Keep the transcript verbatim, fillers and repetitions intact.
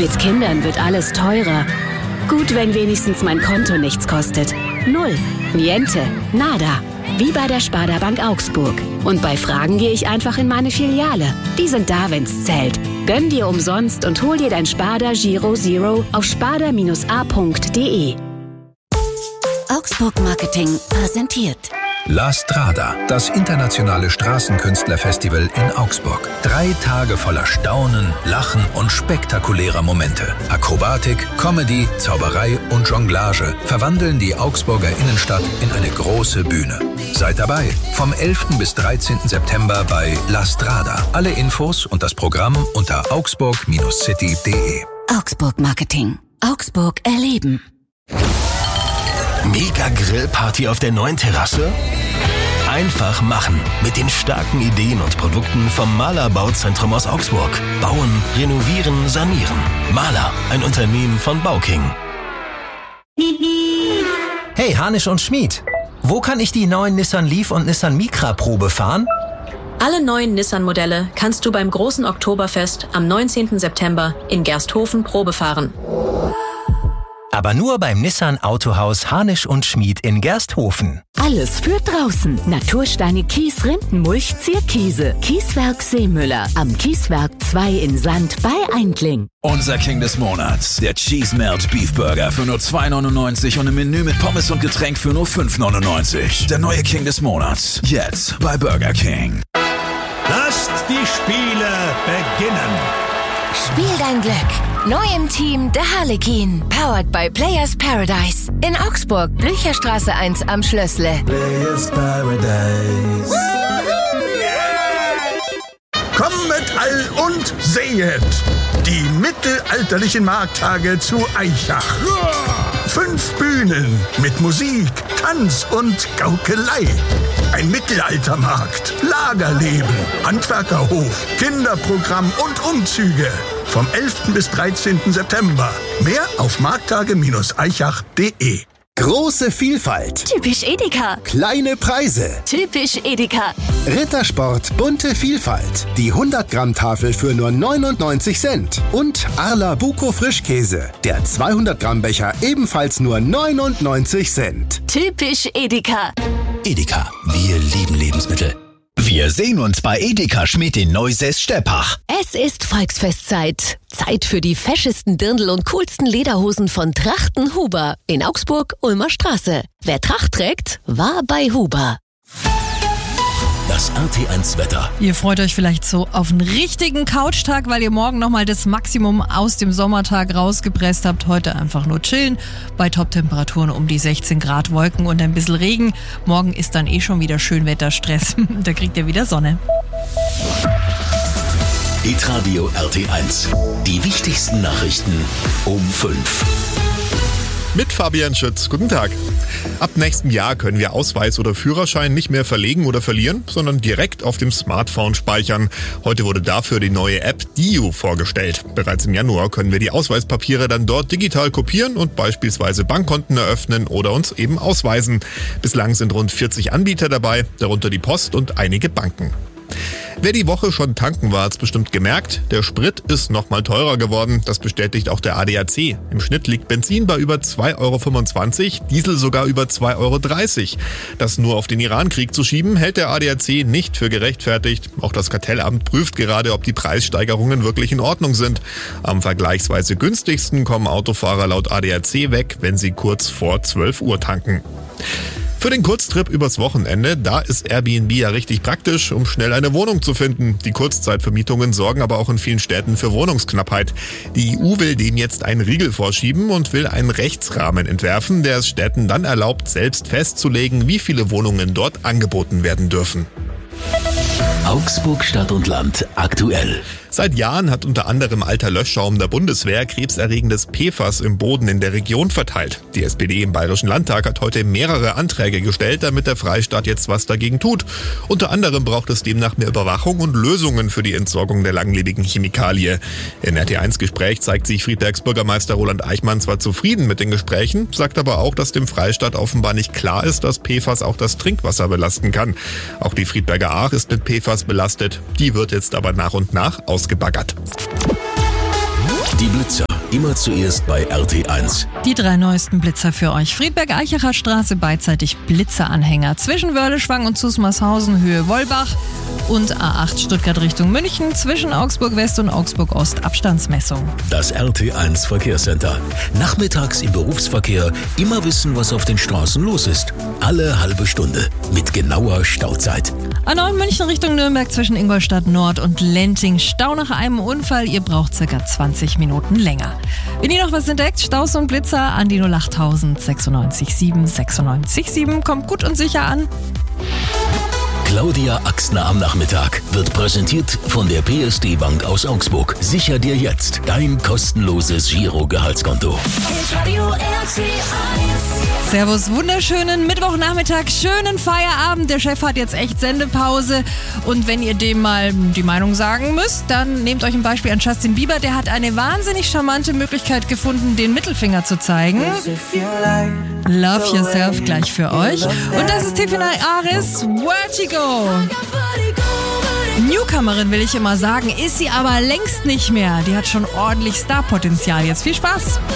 Mit Kindern wird alles teurer. Gut, wenn wenigstens mein Konto nichts kostet. Null. Niente. Nada. Wie bei der Sparda Bank Augsburg. Und bei Fragen gehe ich einfach in meine Filiale. Die sind da, wenn's zählt. Gönn dir umsonst und hol dir dein Sparda Giro Zero auf sparda Bindestrich a Punkt de. Augsburg Marketing präsentiert La Strada, das internationale Straßenkünstlerfestival in Augsburg. Drei Tage voller Staunen, Lachen und spektakulärer Momente. Akrobatik, Comedy, Zauberei und Jonglage verwandeln die Augsburger Innenstadt in eine große Bühne. Seid dabei, vom elften bis dreizehnten September bei La Strada. Alle Infos und das Programm unter augsburg City Punkt de. Augsburg Marketing. Augsburg erleben. Mega Grillparty auf der neuen Terrasse? Einfach machen mit den starken Ideen und Produkten vom Mahler Bauzentrum aus Augsburg. Bauen, renovieren, sanieren. Mahler, ein Unternehmen von Bauking. Hey, Hanisch und Schmid. Wo kann ich die neuen Nissan Leaf und Nissan Micra Probe fahren? Alle neuen Nissan-Modelle kannst du beim großen Oktoberfest am neunzehnten September in Gersthofen Probe fahren. Aber nur beim Nissan Autohaus Hanisch und Schmid in Gersthofen. Alles für draußen. Natursteine Kies, Rindenmulch, Zierkiese. Kieswerk Seemüller. Am Kieswerk zwei in Sand bei Eindling. Unser King des Monats. Der Cheese Melt Beef Burger für nur zwei neunundneunzig und ein Menü mit Pommes und Getränk für nur fünf neunundneunzig. Der neue King des Monats. Jetzt bei Burger King. Lasst die Spiele beginnen. Spiel dein Glück. Neu im Team der Harlekin. Powered by Players Paradise. In Augsburg, Blücherstraße eins am Schlössle. Players Paradise. Kommet all und sehet die mittelalterlichen Markttage zu Aichach. Fünf Bühnen mit Musik, Tanz und Gaukelei. Ein Mittelaltermarkt, Lagerleben, Handwerkerhof, Kinderprogramm und Umzüge. Vom elften bis dreizehnten September. Mehr auf markttage Bindestrich eichach Punkt de. Große Vielfalt. Typisch Edeka. Kleine Preise. Typisch Edeka. Rittersport bunte Vielfalt. Die hundert Gramm Tafel für nur neunundneunzig Cent. Und Arla Buko Frischkäse. Der zweihundert Gramm Becher ebenfalls nur neunundneunzig Cent. Typisch Edeka. Edeka, wir lieben Lebensmittel. Wir sehen uns bei Edeka Schmidt in Neusäß-Steppach. Es ist Volksfestzeit. Zeit für die feschesten Dirndl und coolsten Lederhosen von Trachten Huber in Augsburg, Ulmer Straße. Wer Tracht trägt, war bei Huber. Das R T eins Wetter. Ihr freut euch vielleicht so auf einen richtigen Couchtag, weil ihr morgen nochmal das Maximum aus dem Sommertag rausgepresst habt. Heute einfach nur chillen. Bei Top-Temperaturen um die sechzehn Grad, Wolken und ein bisschen Regen. Morgen ist dann eh schon wieder Schönwetterstress. Da kriegt ihr wieder Sonne. Hitradio R T eins. Die wichtigsten Nachrichten um fünf. Mit Fabian Schütz. Guten Tag. Ab nächstem Jahr können wir Ausweis oder Führerschein nicht mehr verlegen oder verlieren, sondern direkt auf dem Smartphone speichern. Heute wurde dafür die neue App Diu vorgestellt. Bereits im Januar können wir die Ausweispapiere dann dort digital kopieren und beispielsweise Bankkonten eröffnen oder uns eben ausweisen. Bislang sind rund vierzig Anbieter dabei, darunter die Post und einige Banken. Wer die Woche schon tanken war, hat's bestimmt gemerkt. Der Sprit ist nochmal teurer geworden. Das bestätigt auch der A D A C. Im Schnitt liegt Benzin bei über zwei Euro fünfundzwanzig, Diesel sogar über zwei Euro dreißig. Das nur auf den Irankrieg zu schieben, hält der A D A C nicht für gerechtfertigt. Auch das Kartellamt prüft gerade, ob die Preissteigerungen wirklich in Ordnung sind. Am vergleichsweise günstigsten kommen Autofahrer laut A D A C weg, wenn sie kurz vor zwölf Uhr tanken. Für den Kurztrip übers Wochenende, da ist Airbnb ja richtig praktisch, um schnell eine Wohnung zu finden. Die Kurzzeitvermietungen sorgen aber auch in vielen Städten für Wohnungsknappheit. Die E U will dem jetzt einen Riegel vorschieben und will einen Rechtsrahmen entwerfen, der es Städten dann erlaubt, selbst festzulegen, wie viele Wohnungen dort angeboten werden dürfen. Augsburg Stadt und Land aktuell. Seit Jahren hat unter anderem alter Löschschaum der Bundeswehr krebserregendes P F A S im Boden in der Region verteilt. Die S P D im Bayerischen Landtag hat heute mehrere Anträge gestellt, damit der Freistaat jetzt was dagegen tut. Unter anderem braucht es demnach mehr Überwachung und Lösungen für die Entsorgung der langlebigen Chemikalie. In R T eins Gespräch zeigt sich Friedbergs Bürgermeister Roland Eichmann zwar zufrieden mit den Gesprächen, sagt aber auch, dass dem Freistaat offenbar nicht klar ist, dass P F A S auch das Trinkwasser belasten kann. Auch die Friedberger Aach ist mit P F A S belastet. Die wird jetzt aber nach und nach ausgebaggert. Die Blitzer immer zuerst bei R T eins. Die drei neuesten Blitzer für euch. Friedberg-Eichacher Straße beidseitig Blitzeranhänger. Zwischen Wörleschwang und Zusmarshausen Höhe Wollbach und A acht Stuttgart Richtung München. Zwischen Augsburg West und Augsburg Ost Abstandsmessung. Das R T eins Verkehrscenter. Nachmittags im Berufsverkehr immer wissen, was auf den Straßen los ist. Alle halbe Stunde mit genauer Stauzeit. A neun München Richtung Nürnberg zwischen Ingolstadt Nord und Lenting. Stau nach einem Unfall. Ihr braucht circa zwanzig Minuten länger. Wenn ihr noch was entdeckt, Staus und Blitzer an die null acht tausend sechsundneunzig sieben sechsundneunzig sieben. Kommt gut und sicher an. Claudia Axtner am Nachmittag wird präsentiert von der P S D Bank aus Augsburg. Sicher dir jetzt dein kostenloses Giro-Gehaltskonto. Servus, wunderschönen Mittwochnachmittag, schönen Feierabend. Der Chef hat jetzt echt Sendepause. Und wenn ihr dem mal die Meinung sagen müsst, dann nehmt euch ein Beispiel an Justin Bieber. Der hat eine wahnsinnig charmante Möglichkeit gefunden, den Mittelfinger zu zeigen. Love Yourself gleich für euch. Und das ist Tiffany Aris, Vertigo. Newcomerin will ich immer sagen, ist sie aber längst nicht mehr. Die hat schon ordentlich Starpotenzial. Jetzt viel Spaß.